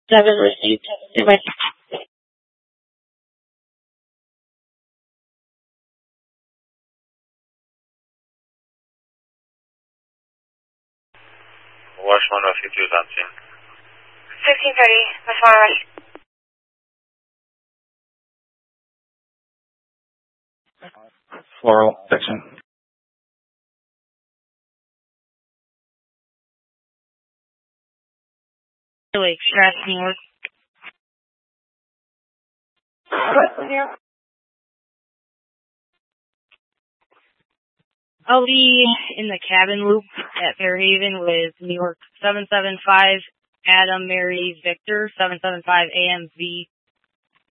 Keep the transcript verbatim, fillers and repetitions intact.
seven received. Washington Rush two is on scene. fifteen thirty, Washington Rush. Floral section. Lake, Strath, New York. I'll be in the cabin loop at Fairhaven with New York seven seven five Adam Mary Victor, seven seven five A M V